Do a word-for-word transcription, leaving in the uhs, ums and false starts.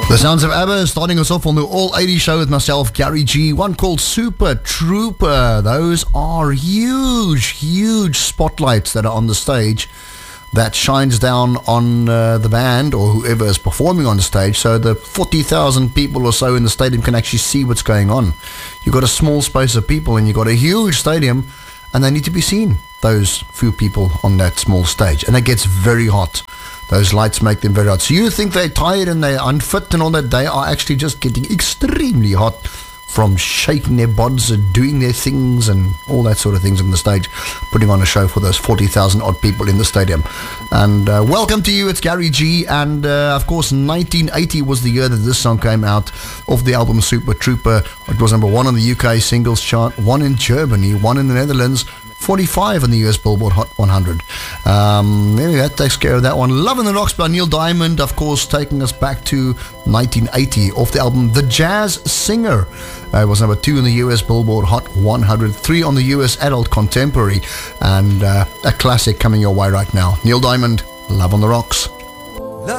The sounds of ABBA starting us off on the All eighties show with myself, Gary G. One called Super Trooper. Those are huge, huge spotlights that are on the stage that shines down on uh, the band or whoever is performing on the stage, so the forty thousand people or so in the stadium can actually see what's going on. You've got a small space of people and you've got a huge stadium, and they need to be seen, those few people on that small stage, and it gets very hot. Those lights make them very hot. So you think they're tired and they're unfit and all that, they are actually just getting extremely hot from shaking their bodies and doing their things and all that sort of things on the stage, putting on a show for those forty thousand odd people in the stadium. And uh, welcome to you, it's Gary G. And uh, of course nineteen eighty was the year that this song came out, off the album Super Trooper. It was number one on the U K singles chart, one in Germany, one in the Netherlands, forty-five on the U S Billboard Hot one hundred. Um, anyway, that takes care of that one. Love in the Rocks by Neil Diamond, of course, taking us back to nineteen eighty, off the album The Jazz Singer. Uh, it was number two in the U S Billboard Hot one hundred, three on the U S Adult Contemporary, and uh, a classic coming your way right now. Neil Diamond, Love on the Rocks.